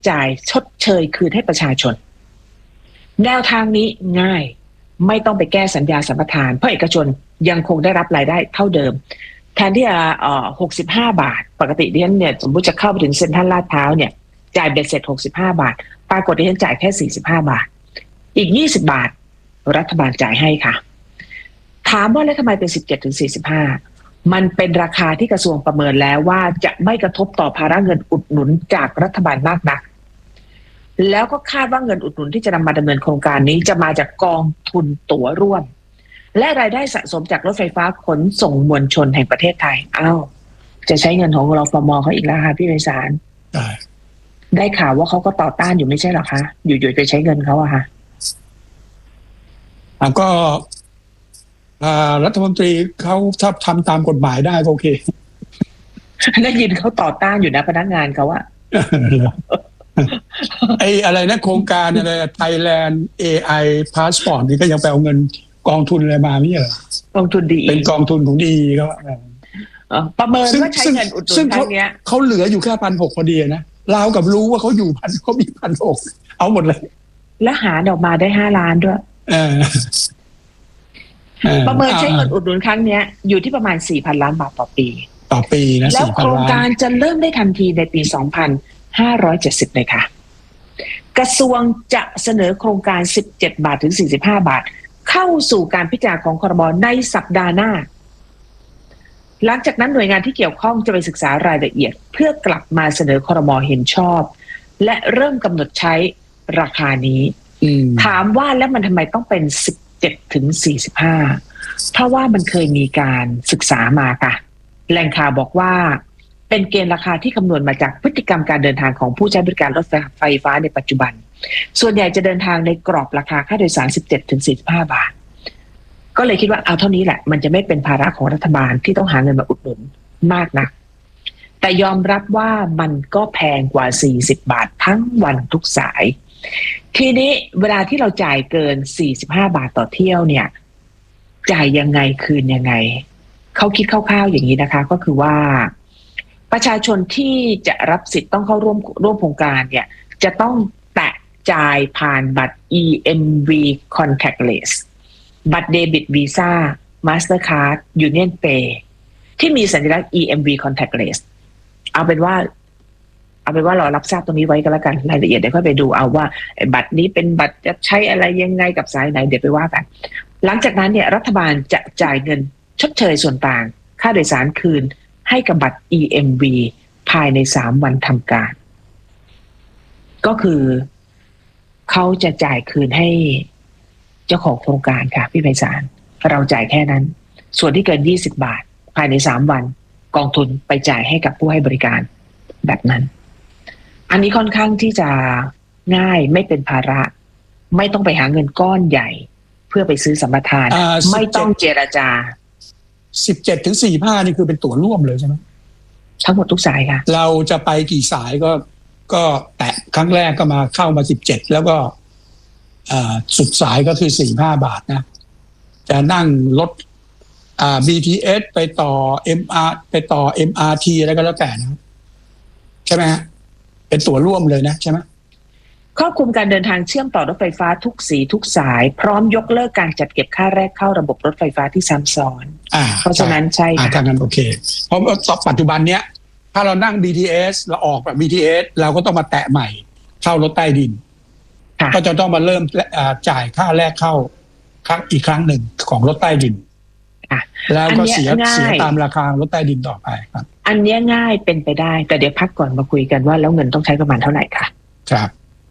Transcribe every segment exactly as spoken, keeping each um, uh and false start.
จ่ายชดเชยคืนให้ประชาชนแนวทางนี้ง่ายไม่ต้องไปแก้สัญญาสัมปทานเพราะเอกชนยังคงได้รับรายได้เท่าเดิมแทนที่จะเอ่อหกสิบห้าบาทปกติดิฉันเนี่ยสมมุติจะเข้าไปถึงเซ็นทรัลลาดพร้าวเนี่ยจ่ายเบ็ดเสร็จหกสิบห้าบาทปรากฏดิฉันจ่ายแค่สี่สิบห้าบาทอีกยี่สิบบาทรัฐบาลจ่ายให้ค่ะถามว่าแล้วทำไมเป็นสิบเจ็ดถึงสี่สิบห้ามันเป็นราคาที่กระทรวงประเมินแล้วว่าจะไม่กระทบต่อภาระเงินอุดหนุนจากรัฐบาลมากนักแล้วก็คาดว่าเงินอุดหนุนที่จะนำมาดำเนินโครงการนี้จะมาจากกองทุนตั๋วร่วมและรายได้สะสมจากรถไฟฟ้าขนส่งมวลชนแห่งประเทศไทยอ้าวจะใช้เงินของรฟม.เขาอีกแล้วค่ะพี่ไพศาลได้ได้ข่าวว่าเขาก็ต่อต้านอยู่ไม่ใช่หรอคะอยู่ๆจะใช้เงินเขาอะค่ะแล้วก็รัฐมนตรีเขาถ้าทำตามกฎหมายได้โอเคได้ยินเขาต่อต้านอยู่นะพนักงานเขาอะไอ้อะไรนะโครงการอะไร Thailand เอ ไอ Passport นี่ก็ยังไปเอาเงินกองทุนอะไรมาไม่ใช่เหรอกองทุนดีเป็นกองทุนของดีก็ประเมินว่าใช้เงินอุดหนุนครั้งนี้เขาเหลืออยู่แค่พันหกพอดีนะเรากับรู้ว่าเขาอยู่พันเขามีพันหกเอาหมดเลยและหาออกมาได้ห้าล้านด้วยประเมินใช้เงินอุดหนุนครั้งนี้อยู่ที่ประมาณ สี่พัน ล้านบาทต่อปีต่อปีนะแล้วโครงการจะเริ่มได้ทันทีในปีสองพันห้าร้อยเจ็ดสิบเลยค่ะกระทรวงจะเสนอโครงการสิบเจ็ดบาทถึงสี่สิบห้าบาทเข้าสู่การพิจารณาของครม.ในสัปดาห์หน้าหลังจากนั้นหน่วยงานที่เกี่ยวข้องจะไปศึกษารายละเอียดเพื่อกลับมาเสนอครม.เห็นชอบและเริ่มกำหนดใช้ราคานี้ถามว่าแล้วมันทำไมต้องเป็นสิบเจ็ดถึงสี่สิบห้าเพราะว่ามันเคยมีการศึกษามาค่ะแหล่งข่าวบอกว่าเป็นเกณฑ์ราคาที่คำนวณมาจากพฤติกรรมการเดินทางของผู้ใช้บริการรถไฟฟ้าในปัจจุบันส่วนใหญ่จะเดินทางในกรอบราคาค่าโดยสาร สิบเจ็ดถึงสี่สิบห้าบาทก็เลยคิดว่าเอาเท่านี้แหละมันจะไม่เป็นภาระของรัฐบาลที่ต้องหาเงินมาอุดหนุนมากนักแต่ยอมรับว่ามันก็แพงกว่าสี่สิบบาททั้งวันทุกสายทีนี้เวลาที่เราจ่ายเกินสี่สิบห้าบาทต่อเที่ยวเนี่ยจ่ายยังไงคืนยังไงเขาคิดคร่าวๆอย่างนี้นะคะก็คือว่าประชาชนที่จะรับสิทธิ์ต้องเข้าร่วมร่วมโครงการเนี่ยจะต้องแตะจ่ายผ่านบัตร อี เอ็ม วี Contactless บัตรเดบิต Visa Mastercard Union Pay ที่มีสัญลักษณ์ อี เอ็ม วี Contactless เอาเป็นว่าเอาเป็นว่าเรารับทราบตรงนี้ไว้ก็แล้วกันรายละเอียดเดี๋ยวค่อยไปดูเอาว่าบัตรนี้เป็นบัตรจะใช้อะไรยังไงกับสายไหนเดี๋ยวไปว่ากันหลังจากนั้นเนี่ยรัฐบาลจะจ่ายเงินชดเชยส่วนต่างค่าโดยสารคืนให้กับบัตร อี เอ็ม วี ภายในสามวันทำการก็คือเขาจะจ่ายคืนให้เจ้าของโครงการค่ะพี่ไพศาลเราจ่ายแค่นั้นส่วนที่เกินยี่สิบบาทภายในสามวันกองทุนไปจ่ายให้กับผู้ให้บริการแบบนั้นอันนี้ค่อนข้างที่จะง่ายไม่เป็นภาระไม่ต้องไปหาเงินก้อนใหญ่เพื่อไปซื้อสัมปทานไม่ต้องเจรจาสิบเจ็ดถึงสี่สิบห้านี่คือเป็นตั๋วร่วมเลยใช่ไหมทั้งหมดทุกสายค่ะเราจะไปกี่สายก็ก็แตะครั้งแรกก็มาเข้ามาสิบเจ็ดแล้วก็สุดสายก็คือสี่สิบห้าบาทนะจะนั่งรถอ่า บี ที เอส ไปต่อ เอ็ม อาร์ ไปต่อ เอ็ม อาร์ ที อะไรก็แล้วแต่นะใช่ไหมฮะเป็นตั๋วร่วมเลยนะใช่ไหมครอบคลุมการเดินทางเชื่อมต่อรถไฟฟ้าทุกสีทุกสายพร้อมยกเลิกการจัดเก็บค่าแรกเข้าระบบรถไฟฟ้าที่ซ้ำซ้อนเพราะฉะนั้นใช่ค่ะทางนั้นโอเคเพราะปัจจุบันเนี้ยถ้าเรานั่ง บี ที เอส เราออกแบบ บี ที เอส เราก็ต้องมาแตะใหม่เข้ารถใต้ดินก็จะต้องมาเริ่มจ่ายค่าแรกเข้าครั้งอีกครั้งหนึ่งของรถใต้ดินแล้วก็เสียเสียตามราคารถใต้ดินต่อไปครับอันนี้ง่ายเป็นไปได้แต่เดี๋ยวพักก่อนมาคุยกันว่าแล้วเงินต้องใช้ประมาณเท่าไหร่ค่ะครับ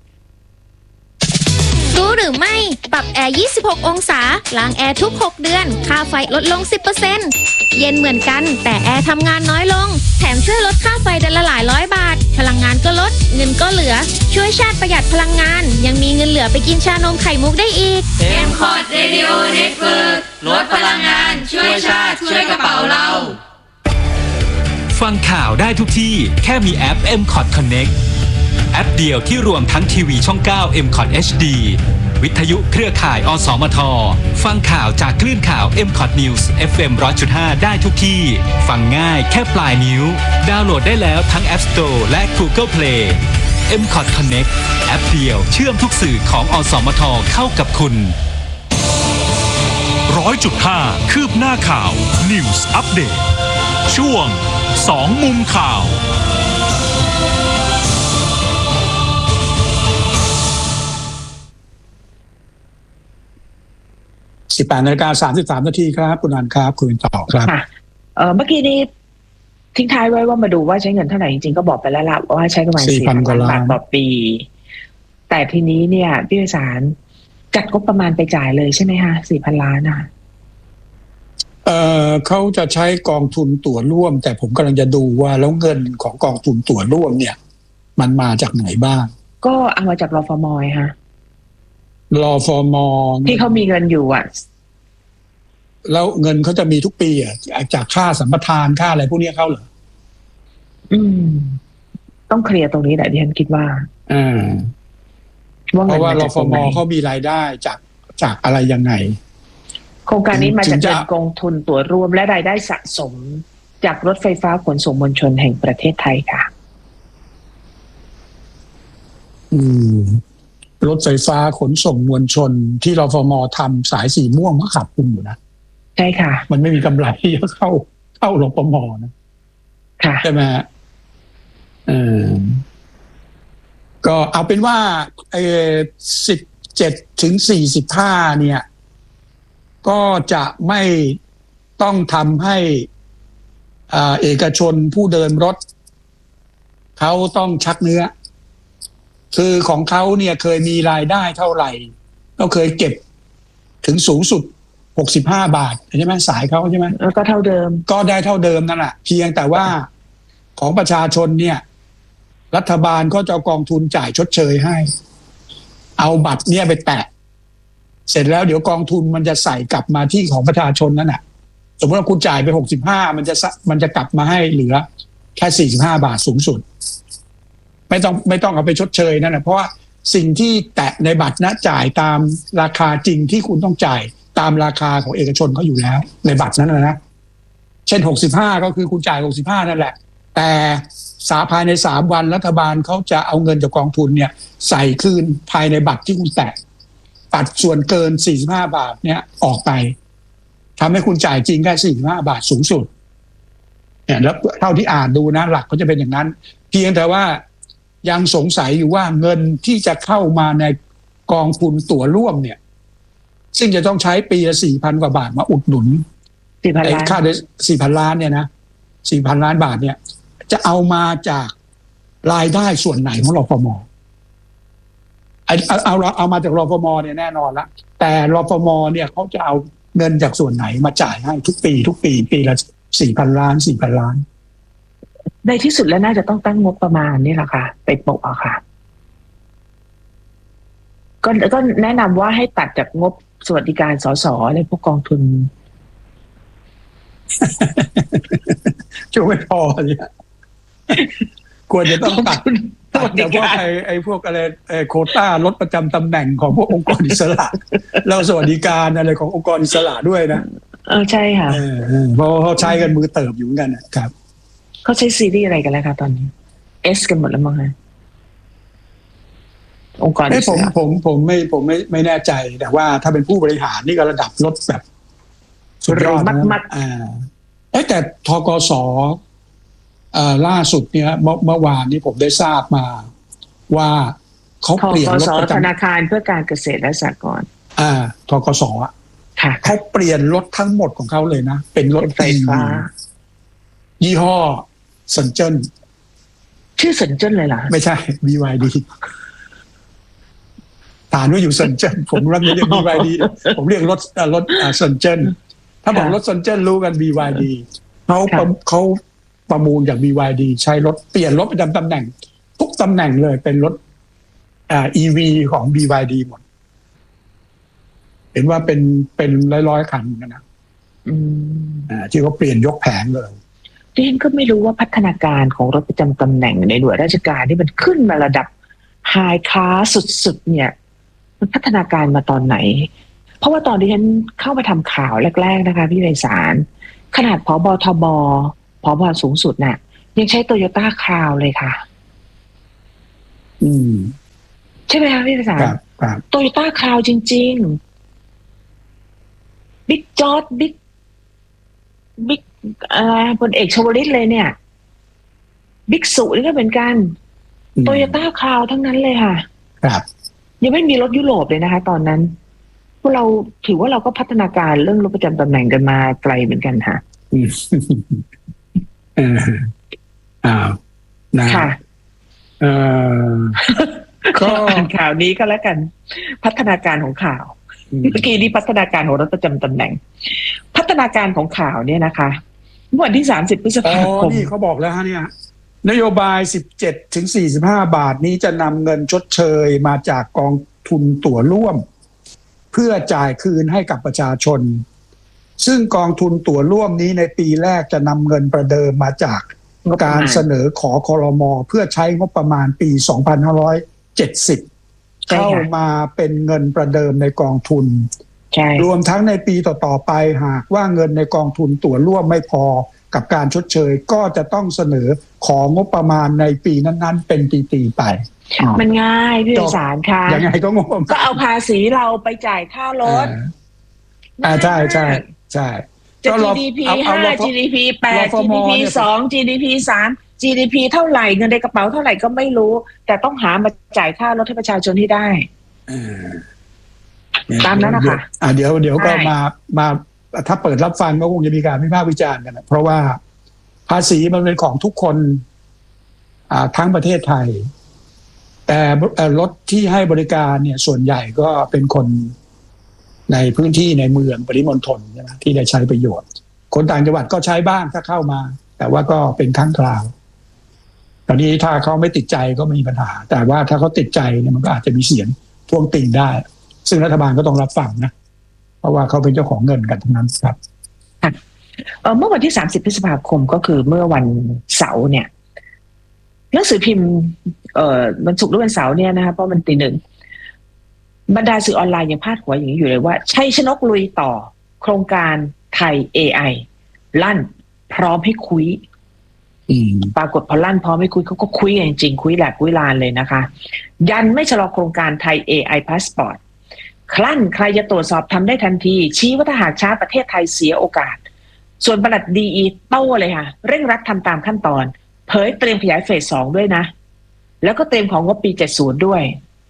รู้หรือไม่ปรับแอร์ยี่สิบหกองศาล้างแอร์ทุกหกเดือนค่าไฟลดลง สิบเปอร์เซ็นต์ เย็นเหมือนกันแต่แอร์ทำงานน้อยลงแถมช่วยลดค่าไฟเดือนละหลายร้อยบาทพลังงานก็ลดเงินก็เหลือช่วยชาติประหยัดพลังงานยังมีเงินเหลือไปกินชานมไข่มุกได้อีกเอ็ม คอร์ด Radio Network ลดพลังงานช่วยชาติช่วยกระเป๋าเราฟังข่าวได้ทุกที่แค่มีแอป เอ็ม คอร์ด Connect แอปเดียวที่รวมทั้งทีวีช่องเก้า เอ็ม คอร์ด เอช ดี วิทยุเครือข่ายอสมทฟังข่าวจากคลื่นข่าว เอ็ม คอร์ด News เอฟ เอ็ม หนึ่งร้อยจุดห้า ได้ทุกที่ฟังง่ายแค่ปลายนิ้วดาวน์โหลดได้แล้วทั้ง App Store และ Google Play เอ็ม คอท Connect แอปเดียวเชื่อมทุกสื่อของอสมทเข้ากับคุณร้อยจุดห้าคืบหน้าข่าว News Update ช่วงสองมุมข่าวสิบแปดนาฬิกาสามสิบสามนาทีครับคุณอันครับคุยต่อครับค่ะเออเมื่อกี้นี้ทิ้งท้ายไว้ว่ามาดูว่าใช้เงินเท่าไหร่จริงๆก็บอกไปแล้วล่ะว่าใช้ประมาณสี่พันล้านบาทต่อปีแต่ทีนี้เนี่ยพี่ไพศาลจัดงบประมาณไปจ่ายเลยใช่ไหมคะสี่พันล้านอ่ะเออเขาจะใช้กองทุนตั๋วร่วมแต่ผมกำลังจะดูว่าแล้วเงินของกองทุนตั๋วร่วมเนี่ยมันมาจากไหนบ้างก็เอามาจากรฟม.ฮะรฟม. ที่เขามีเงินอยู่อ่ะแล้วเงินเขาจะมีทุกปีอ่ะจากค่าสัมปทานค่าอะไรพวกนี้เข้าเหรออืมต้องเคลียร์ตรงนี้แหละที่ฉันคิดว่าอ่าเพราะว่ารฟม.เขามีรายได้จากจากอะไรยังไงโครงการนี้มาจากเงินกองทุนตั๋วร่วมและรายได้สะสมจากรถไฟฟ้าขนส่งมวลชนแห่งประเทศไทยค่ะอืมรถไฟฟ้าขนส่งมวลชนที่รฟม.ทำสายสีม่วงก็ขับคุณอยู่นะใช่ค่ะมันไม่มีกำไรที่จะเข้าเข้ารฟม.นะค่ะใช่ไหมเออก็เอาเป็นว่าไอ้สิบเจ็ดถึงสี่สิบห้าเนี่ยก็จะไม่ต้องทำให้อ่าเอกชนผู้เดินรถเขาต้องชักเนื้อคือของเขาเนี่ยเคยมีรายได้เท่าไหร่ก็เคยเก็บถึงสูงสุดหกสิบห้าบาทใช่ไหมสายเขาใช่ไหมก็เท่าเดิมก็ได้เท่าเดิมนั่นแหละเพียงแต่ว่าของประชาชนเนี่ยรัฐบาลก็จะกองทุนจ่ายชดเชยให้เอาบัตรเนี่ยไปแตะเสร็จแล้วเดี๋ยวกองทุนมันจะใส่กลับมาที่ของประชาชนนั่นแหละสมมติว่าคุณจ่ายไปหกสิบห้ามันจะมันจะกลับมาให้เหลือแค่สี่สิบห้าบาทสูงสุดไม่ต้องไม่ต้องเอาไปชดเชยนั่นแหละเพราะว่าสิ่งที่แตะในบัตรนะจ่ายตามราคาจริงที่คุณต้องจ่ายตามราคาของเอกชนเขาอยู่แล้วในบัตรนั้นนะเช่นหกสิบห้าก็คือคุณจ่ายหกสิบห้านั่นแหละแต่สาภายในสามวันรัฐบาลเขาจะเอาเงินจากกองทุนเนี่ยใส่คืนภายในบัตรที่คุณแตะตัดส่วนเกินสี่สิบห้าบาทเนี่ยออกไปทำให้คุณจ่ายจริงแค่สี่สิบห้าบาทสูงสุดเนี่ยแล้วเท่าที่อ่านดูนะหลักก็จะเป็นอย่างนั้นเพียงแต่ว่ายังสงสัยอยู่ว่าเงินที่จะเข้ามาในกองทุนตั๋วร่วมเนี่ยซึ่งจะต้องใช้ปีละสี่พันกว่าบาทมาอุดหนุนสี่พันล้านค่าสี่พันล้านเนี่ยนะสี่พันล้านบาทเนี่ยจะเอามาจากรายได้ส่วนไหนของรฟม.เอาเอาเอามาจากรฟม.เนี่ยแน่นอนละแต่รฟม.เนี่ยเขาจะเอาเงินจากส่วนไหนมาจ่ายให้ทุกปีทุกปีปีละสี่พันล้านสี่พันล้านในที่สุดแล้วน่าจะต้องตั้งงบประมาณนี่แหละค่ะไปโปะอะค่ะก็ก็แนะนำว่าให้ตัดจากงบสวัสดิการสสอะไรพวกกองทุนช่วยไม่พอเนี่ยควรจะต้องตัดตัดจากพวกไอ้ไอ้พวกอะไรไอ้โควต้าลดประจำตำแหน่งของพวกองค์กรอิสระแล้วสวัสดิการอะไรขององค์กรอิสระด้วยนะเออใช่ค่ะเพราะเขาใช้กันมือเติบอยู่เหมือนกันนะครับเขาใช้ซีรีส์อะไรกันแล้วคะตอนนี้เอสกันหมดแล้วมั้งคะองค์กรผมผมผมไม่ผมไม่ไม่แน่ใจแต่ว่าถ้าเป็นผู้บริหารนี่ก็ระดับลดแบบสุดยอดมากๆอ่าแต่ธกส.อ่าล่าสุดเนี่ยเมื่อเมื่อวานนี้ผมได้ทราบมาว่าเขาเปลี่ยนรถธนาคารเพื่อการเกษตรและสหกรณ์อ่าธกส.อ่ะเขาเปลี่ยนรถทั้งหมดของเขาเลยนะเป็นรถไฟฟ้ายี่ห้อซันเจิ้นชื่อซันเจิ้นเลยเหรอไม่ใช่ บี วาย ดี ฐานว่าอยู่ซันเจิ้นผมรักเรียก บี วาย ดี ผมเรียกรถรถซันเจิ้นถ้าบอกรถซันเจิ้นรู้กัน บี วาย ดีเขาเขาประมูลจาก บี วาย ดี ใช้รถเปลี่ยนรถประจำตำแหน่งทุกตำแหน่งเลยเป็นรถอ่า อี วี ของ บี วาย ดี หมดเห็นว่าเป็นเป็นร้อยๆคันกันนะอืมอ่าที่เขาเปลี่ยนยกแผงเลยดิฉันก็ไม่รู้ว่าพัฒนาการของรถประจำตำแหน่งในหน่วยราชการที่มันขึ้นมาระดับไฮคลาสสุดๆเนี่ยมันพัฒนาการมาตอนไหนเพราะว่าตอนที่ฉันเข้ามาทำข่าวแรกๆนะคะพี่ไพศาลขนาดผบทบผบสูงสุดน่ะยังใช้โตโยต้าคราวเลยค่ะอืมใช่ไหมคะพี่ภาษาครับครับโตโยต้าคราวจริงๆบิ๊กจอร์ดบิ๊กบิ๊กอะไรพลเอกชวลิตเลยเนี่ยบิ๊กสุนี่ก็เหมือนกันโตโยต้าคราวทั้งนั้นเลยค่ะครับยังไม่มีรถยุโรปเลยนะคะ ตอนนั้นพวกเราถือว่าเราก็พัฒนาการเรื่องรถประจำตำแหน่งกันมาไกลเหมือนกันค่ะเอออ้าวนะค่ะเออก็อ่านข่าวนี้ก็แล้วกัน พัฒนาการของข่าวเมื่อกี้นี้พัฒนาการของรถประจำตำแหน่ง พัฒนาการของข่าวเนี่ยนะคะเมื่อวันที่สามสิบพฤษภาคมนี่เขาบอกแล้วฮะเนี่ยนโยบายสิบเจ็ดถึงสี่สิบห้าบาทนี้จะนำเงินชดเชยมาจากกองทุนตั๋วร่วมเพื่อจ่ายคืนให้กับประชาชนซึ่งกองทุนตั๋วร่วมนี้ในปีแรกจะนำเงินประเดิมมาจากการเสนอขอครม.เพื่อใช้งบประมาณปีสองพันห้าร้อยเจ็ดสิบเข้ามาเป็นเงินประเดิมในกองทุนรวมทั้งในปีต่อๆไปหากว่าเงินในกองทุนตั๋วร่วมไม่พอกับการชดเชยก็จะต้องเสนอของงบประมาณในปีนั้นๆเป็นปีๆไปมันง่ายพี่สารค่ะยังไงก็งงก็เอาภาษีเราไปจ่ายค่ารถอ่าใช่ใช่ใช่จะ จี ดี พี ห้า จี ดี พี แปด จี ดี พี สอง จี ดี พี สาม จี ดี พี เท่าไหร่เงินในกระเป๋าเท่าไหร่ก็ไม่รู้แต่ต้องหามาจ่ายค่ารถให้ประชาชนให้ได้ตามนั้นนะคะอ่าเดี๋ยวเดี๋ยวก็มามาถ้าเปิดรับฟังก็คงจะมีการวิพากษ์วิจารณ์กันนะเพราะว่าภาษีมันเป็นของทุกคนอ่าทั้งประเทศไทยแต่รถที่ให้บริการเนี่ยส่วนใหญ่ก็เป็นคนในพื้นที่ในเมืองปริมณฑลใช่ไหมที่ได้ใช้ประโยชน์คนต่างจังหวัดก็ใช้บ้างถ้าเข้ามาแต่ว่าก็เป็นครั้งคราวตอนนี้ถ้าเขาไม่ติดใจก็ไม่มีปัญหาแต่ว่าถ้าเขาติดใจเนี่ยมันก็อาจจะมีเสียงทวงติงได้ซึ่งรัฐบาลก็ต้องรับฟังนะเพราะว่าเขาเป็นเจ้าของเงินกันทั้งนั้นครับเมื่อวันที่สามสิบพฤษภาคมก็คือเมื่อวันเสาร์เนี่ยหนังสือพิมพ์เอ่อวันศุกร์หรือวันเสาร์เนี่ยนะคะเพราะมันตีหนึ่งบรรดาสื่อออนไลน์ยังพาดหัวอย่างนี้อยู่เลยว่าชัยชนกลุยต่อโครงการไทย เอ ไอ ลั่นพร้อมให้คุยปรากฏพอลั่นพร้อมให้คุยเขาก็คุยจริงๆคุยแหลกคุยลานเลยนะคะยันไม่ชะลอโครงการไทย เอ ไอ Passport คลั่นใครจะตรวจสอบทำได้ทันทีชี้ว่าถ้าหากช้าประเทศไทยเสียโอกาสส่วนปลัดดีอีโต้เลยค่ะเร่งรัดทำตามขั้นตอนเผยเตรียมขยายเฟสสองด้วยนะแล้วก็เตรียมของงบปีเจ็ดสิบด้วย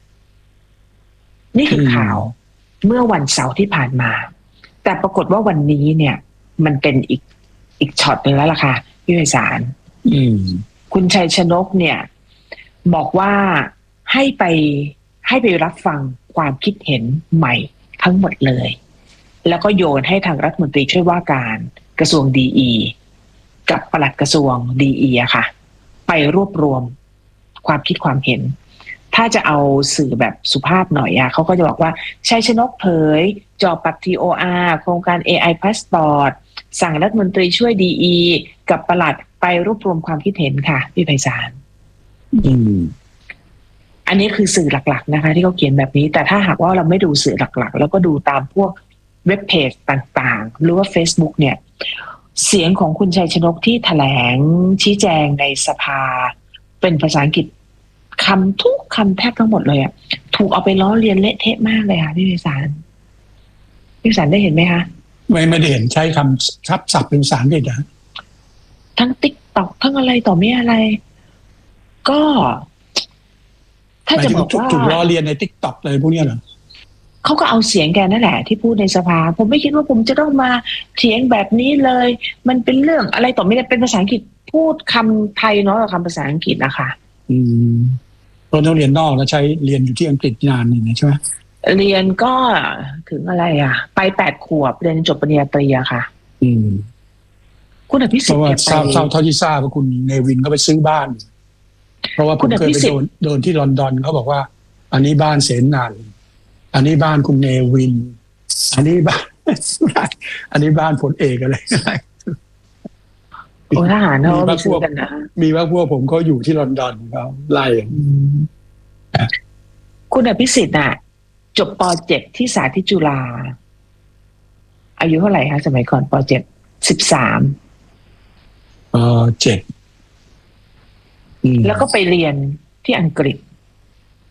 นี่คือข่าวเมื่อวันเสาร์ที่ผ่านมาแต่ปรากฏว่าวันนี้เนี่ยมันเป็นอีกอีกช็อตนึงแล้วล่ะค่ะพี่ไพศาลคุณชัยชนกเนี่ยบอกว่าให้ไปให้ไปรับฟังความคิดเห็นใหม่ทั้งหมดเลยแล้วก็โยนให้ทางรัฐมนตรีช่วยว่าการกระทรวงดีอีกับปลัดกระทรวงดีอีอะค่ะไปรวบรวมความคิดความเห็นถ้าจะเอาสื่อแบบสุภาพหน่อยอะเขาก็จะบอกว่าชัยชนกเผยจอปรับ ที โอ อาร์ โครงการ เอ ไอ Passport สั่งรัฐมนตรีช่วยดีอีกับปลัดไปรวบรวมความคิดเห็นค่ะพี่ไพศาลอันนี้คือสื่อหลักๆนะคะที่เขาเขียนแบบนี้แต่ถ้าหากว่าเราไม่ดูสื่อหลักๆแล้วก็ดูตามพวกเว็บเพจต่างๆหรือว่า Facebook เนี่ยเสียงของคุณชัยชนกที่แถลงชี้แจงในสภาเป็นภาษาอังกฤษคำทุกคำแทบทั้งหมดเลยอ่ะถูกเอาไปล้อเลียนเละเทะมากเลยค่ะพี่ไพศาลพี่ไพศาลได้เห็นไหมคะไม่ไม่ได้เห็นใช้คำทับศัพท์เป็นภาษาอังกฤษนะทั้งติ๊กต็อกทั้งอะไรต่อไม่อะไรก็ถ้าจะบอกว่าถูกล้อเลียนในติ๊กต็อกเลยพวกนี้เหรอเขาก็เอาเสียงแกนั่นแหละที่พูดในสภาผมไม่คิดว่าผมจะต้องมาเถียงแบบนี้เลยมันเป็นเรื่องอะไรต่อไม่ได้เป็นภาษาอังกฤษพูดคำไทยน้อยกว่าคำภาษาอังกฤษนะคะอืมเราต้องเรียนนอกแล้วใช้เรียนอยู่ที่อังกฤษนานนี่ใช่ไหมเรียนก็ถึงอะไรอ่ะไปแปดขวบเรียนจบปริญญาตรีอะค่ะอืมคุณอภิสิทธิ์เนี่ยไปทราบเท่าที่ทราบว่าคุณเนวินก็ไปซื้อบ้านเพราะว่าผมเคยไปโดนโดนที่ลอนดอนเขาบอกว่าอันนี้บ้านเสนาอันนี้บ้านคุณเนวินอันนี้บ้านอันนี้บ้านพลเอกอะไรอะไรโอ้ทหารเขาไปซื้อกันนะมีว่าพวกผมเขาอยู่ที่ลอนดอนเขาไล่คุณอภิสิทธิ์น่ะจบป.เจ็ด ที่สาธิตจุฬาอายุเท่าไหร่คะสมัยก่อนป.เจ็ด สิบสามป.เจ็ดแล้วก็ไปเรียนที่อังกฤษ